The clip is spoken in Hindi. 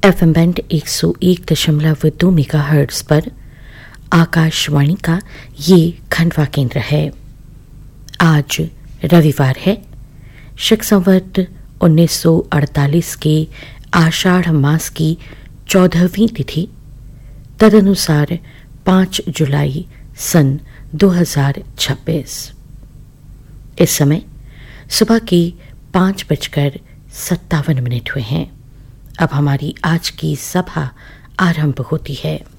एफएम बैंड 101.2 मेगाहर्ट्ज पर आकाशवाणी का ये खंडवा केंद्र है। आज रविवार है, शक संवत 1948 के आषाढ़ मास की 14वीं तिथि, तदनुसार 5 जुलाई सन 2026। इस समय सुबह के 5:57 हुए हैं। अब हमारी आज की सभा आरंभ होती है।